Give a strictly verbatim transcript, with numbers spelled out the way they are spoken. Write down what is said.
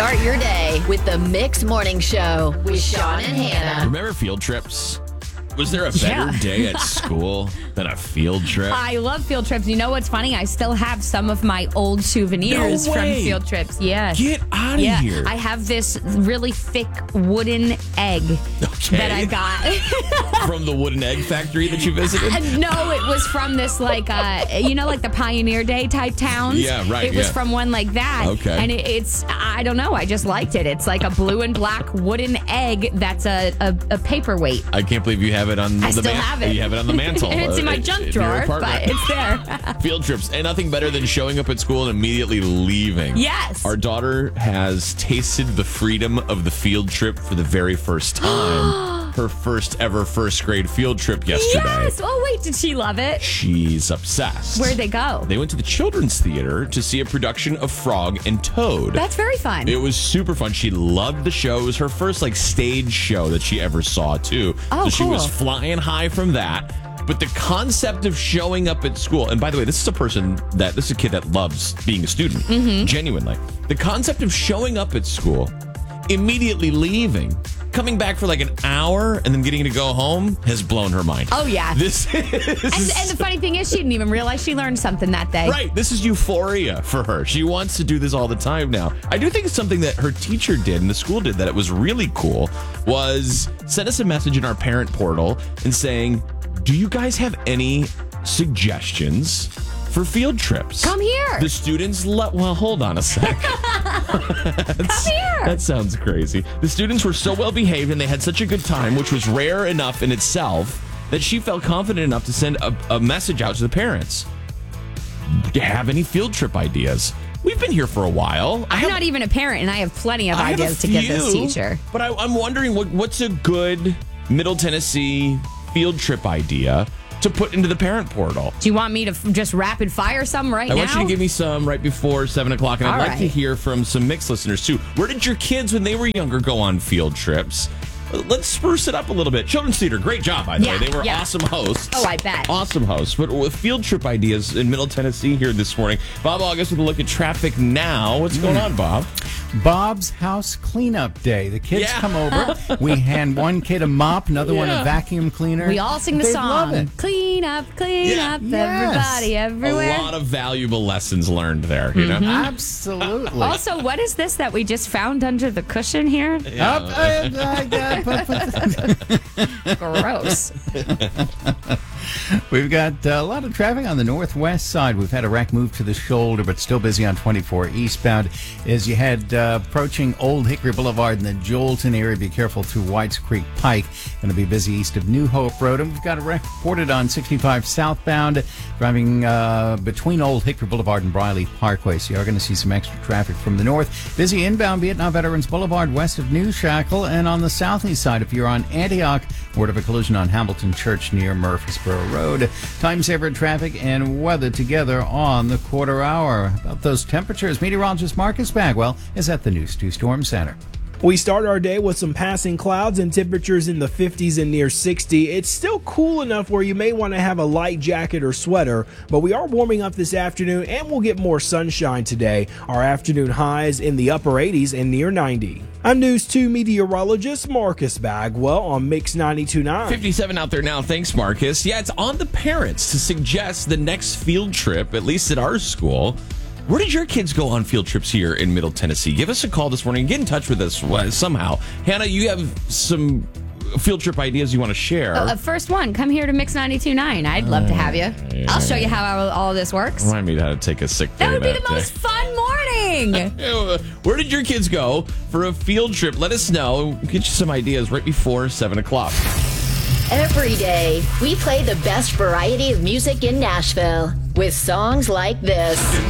Start your day with the Mix Morning Show with Sean and Hannah. Remember field trips? Was there a better Yeah. day at school than a field trip? I love field trips. You know what's funny? I still have some of my old souvenirs No from way. field trips. Yes. Get out of yeah. here. I have this really thick wooden egg Okay. that I got. From the wooden egg factory that you visited? No, it was from this, like, uh, you know, like the Pioneer Day type towns. Yeah, right, It was yeah. from one like that. Okay. And it, it's, I don't know, I just liked it. It's like a blue and black wooden egg that's a, a, a paperweight. I can't believe you have it on I the still man- have it. You have it on the mantle. It's in my uh, junk your drawer, apartment. but it's there. Field trips, and nothing better than showing up at school and immediately leaving. Yes. Our daughter has tasted the freedom of the field trip for the very first time. Her first ever first grade field trip yesterday. Yes. Oh, wait, did she love it? She's obsessed. Where'd they go? They went to the Children's Theater to see a production of Frog and Toad. That's very fun. It was super fun. She loved the show. It was her first like stage show that she ever saw too. Oh, so she cool. was flying high from that. But the concept of showing up at school, and by the way, this is a person that this is a kid that loves being a student, Mm-hmm. genuinely. The concept of showing up at school, immediately leaving, coming back for like an hour, and then getting to go home has blown her mind. Oh, yeah. This is and, and the funny thing is, she didn't even realize she learned something that day. Right. This is euphoria for her. She wants to do this all the time now. I do think it's something that her teacher did and the school did that it was really cool was send us a message in our parent portal and saying, do you guys have any suggestions for field trips? Come here. The students let, well, hold on a sec. Come here. That sounds crazy. The students were so well behaved and they had such a good time, which was rare enough in itself, that she felt confident enough to send a, a message out to the parents. Do you have any field trip ideas? We've been here for a while. I I'm have, not even a parent, and I have plenty of I have a ideas to give this few, teacher. But I, I'm wondering what, what's a good Middle Tennessee field trip idea to put into the parent portal. Do you want me to f- just rapid fire some right I now? want you to give me some right before seven o'clock, and I'd All like right. to hear from some mixed listeners, too. Where did your kids, when they were younger, go on field trips? Let's spruce it up a little bit. Children's Theater, great job, by the Yeah, way. They were yeah. awesome hosts. Oh, I bet. Awesome hosts. But with field trip ideas in Middle Tennessee here this morning, Bob August with a look at traffic now. What's going on, Bob? Bob's House Cleanup Day. The kids Yeah. come over. We hand one kid a mop, another one Yeah. a vacuum cleaner. We all sing the They song. love it. Clean up, clean Yeah. up, Yes. everybody, everywhere. A lot of valuable lessons learned there, you know? Absolutely. Also, what is this that we just found under the cushion here? Up, uh, uh, uh, put- put- Gross. We've got uh, a lot of traffic on the northwest side. We've had a wreck move to the shoulder, but still busy on twenty-four eastbound. As you head uh, approaching Old Hickory Boulevard in the Jolton area, be careful through Whites Creek Pike. Going to be busy east of New Hope Road. And we've got a wreck reported on sixty-five southbound, driving uh, between Old Hickory Boulevard and Briley Parkway. So you're going to see some extra traffic from the north. Busy inbound Vietnam Veterans Boulevard west of New Shackle. And on the southeast side, if you're on Antioch, word of a collision on Hamilton Church near Murfreesboro Road. Time saver traffic and weather together on the quarter hour. About those temperatures, meteorologist Marcus Bagwell is at the News two Storm Center. We start our day with some passing clouds and temperatures in the fifties and near sixty. It's still cool enough where you may want to have a light jacket or sweater, but we are warming up this afternoon and we'll get more sunshine today. Our afternoon highs in the upper eighties and near ninety. I'm News two meteorologist Marcus Bagwell on Mix ninety-two point nine. fifty-seven out there now. Thanks, Marcus. Yeah, it's on the parents to suggest the next field trip, at least at our school. Where did your kids go on field trips here in Middle Tennessee? Give us a call this morning. Get in touch with us uh, somehow. Hannah, you have some field trip ideas you want to share. Uh, first one, come here to Mix ninety-two point nine. I'd love to have you. I'll show you how all, all this works. Remind me how to take a sick day That would be the day. most fun morning. Ew. Where did your kids go for a field trip? Let us know. Get you some ideas right before seven o'clock. Every day, we play the best variety of music in Nashville with songs like this.